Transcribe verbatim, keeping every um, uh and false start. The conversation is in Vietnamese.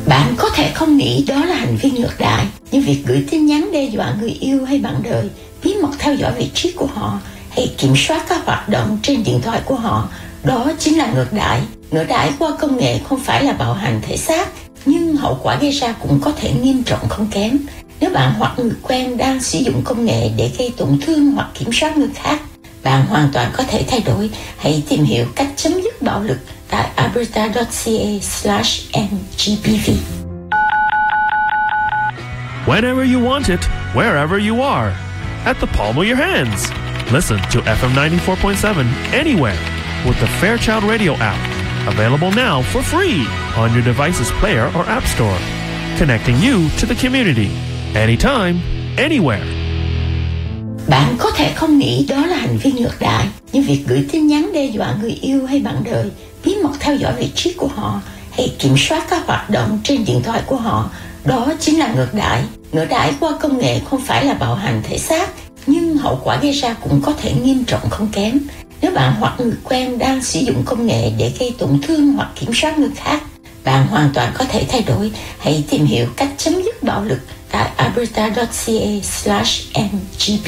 Bạn có thể không nghĩ đó là hành vi ngược đại, nhưng việc gửi tin nhắn đe dọa người yêu hay bạn đời, bí mật theo dõi vị trí của họ hay kiểm soát các hoạt động trên điện thoại của họ, đó chính là ngược đại. Ngược đại qua công nghệ không phải là bạo hành thể xác, nhưng hậu quả gây ra cũng có thể nghiêm trọng không kém. Nếu bạn hoặc người quen đang sử dụng công nghệ để gây tổn thương hoặc kiểm soát người khác, bạn hoàn toàn có thể thay đổi. Hãy tìm hiểu cách chấm dứt bạo lực tại alberta dot c a slash n g p v. Whenever you want it, wherever you are, at the palm of your hands. Listen to F M ninety-four point seven anywhere with the Fairchild Radio app. Available now for free on your device's player or app store. Connecting you to the community. Anytime, anywhere. Bạn có thể không nghĩ đó là hành vi ngược đại, nhưng việc gửi tin nhắn đe dọa người yêu hay bạn đời, bí mật theo dõi vị trí của họ hay kiểm soát các hoạt động trên điện thoại của họ, đó chính là ngược đại. Ngược đại qua công nghệ không phải là bạo hành thể xác, nhưng hậu quả gây ra cũng có thể nghiêm trọng không kém. Nếu bạn hoặc người quen đang sử dụng công nghệ để gây tổn thương hoặc kiểm soát người khác, bạn hoàn toàn có thể thay đổi. Hãy tìm hiểu cách chấm dứt bạo lực tại alberta dot c a slash n g p v.